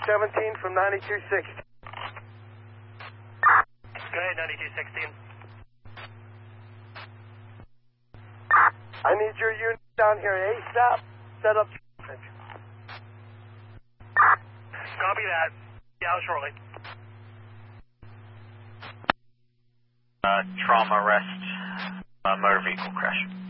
17 from 9260. Go ahead, 9216. I need your unit down here ASAP. Set up traffic. Copy that. Be out shortly. Trauma arrest, motor vehicle crash.